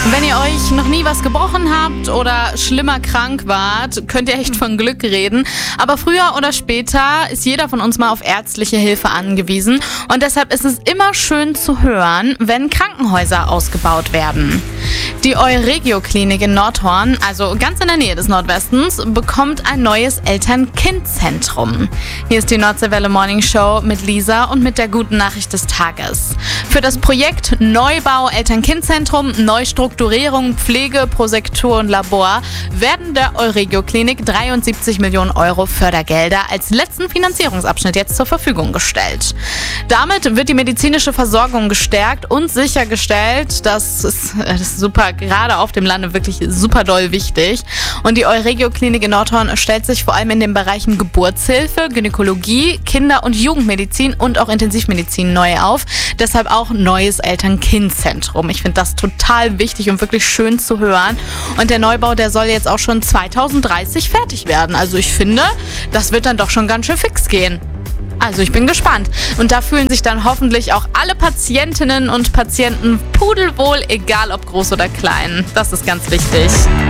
Wenn ihr euch noch nie was gebrochen habt oder schlimmer krank wart, könnt ihr echt von Glück reden. Aber früher oder später ist jeder von uns mal auf ärztliche Hilfe angewiesen. Und deshalb ist es immer schön zu hören, wenn Krankenhäuser ausgebaut werden. Die Euregio-Klinik in Nordhorn, also ganz in der Nähe des Nordwestens, bekommt ein neues Eltern-Kind-Zentrum. Hier ist die Nordseewelle Morning Show mit Lisa und mit der guten Nachricht des Tages. Für das Projekt Neubau Eltern-Kind-Zentrum, Neustrukturierung, Pflege, Prosektur und Labor werden der Euregio-Klinik 73 Millionen Euro Fördergelder als letzten Finanzierungsabschnitt jetzt zur Verfügung gestellt. Damit wird die medizinische Versorgung gestärkt und sichergestellt. Das ist super, gerade auf dem Lande wirklich super doll wichtig. Und die Euregio-Klinik in Nordhorn stellt sich vor allem in den Bereichen Geburtshilfe, Gynäkologie, Kinder- und Jugendmedizin und auch Intensivmedizin neu auf. Deshalb auch neues Eltern-Kind-Zentrum. Ich finde das total wichtig und wirklich schön zu hören. Und der Neubau, der soll jetzt auch schon 2030 fertig werden. Also ich finde, das wird dann doch schon ganz schön fix gehen. Also ich bin gespannt. Und da fühlen sich dann hoffentlich auch alle Patientinnen und Patienten pudelwohl, egal ob groß oder klein. Das ist ganz wichtig.